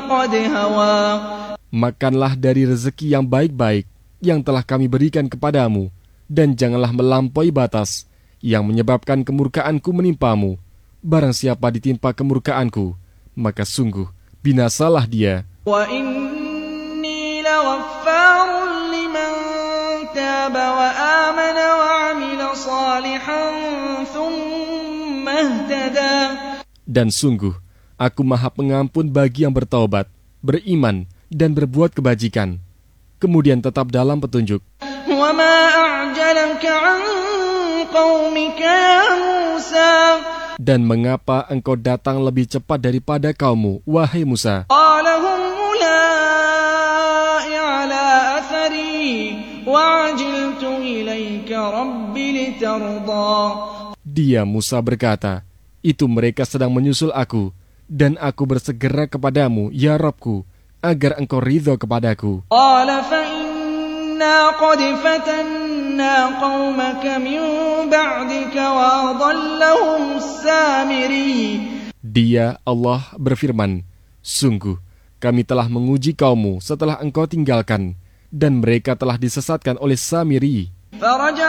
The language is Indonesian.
قد هوى. Makanlah dari rezeki yang baik-baik yang telah kami berikan kepadamu, dan janganlah melampaui batas yang menyebabkan kemurkaanku menimpamu. Barang siapa ditimpa kemurkaanku, maka sungguh binasalah dia. وَإِنِّي لَغَفَّارٌ لِمَنْ تَابَ وَآمَنَ وَعَمِلَ صَالِحًا ثُمَّ اهْتَدَى. Dan sungguh, aku maha pengampun bagi yang bertaubat, beriman, dan berbuat kebajikan, kemudian tetap dalam petunjuk. وَمَا أَعْجَلَكَ عَنْ قَوْمِكَ يَا مُوسَى. Dan mengapa engkau datang lebih cepat daripada kaummu, wahai Musa? قَالَ هُمْ أُولَاءِ عَلَى أَثَرِي وَعَجِلْتُ إِلَيْكَ رَبِّ لِتَرْضَى. Dia, Musa, berkata, itu mereka sedang menyusul aku, dan aku bersegera kepadamu, ya Rabbku, agar engkau ridho kepadaku. قَالَ فَإِنَّا قَدْ فَتَنَّا قَوْمَكَ مِنْ بَعْدِكَ وَأَضَلَّهُمُ السَّامِرِيُّ. Dia, Allah, berfirman, sungguh, kami telah menguji kaummu setelah engkau tinggalkan, dan mereka telah disesatkan oleh Samiri.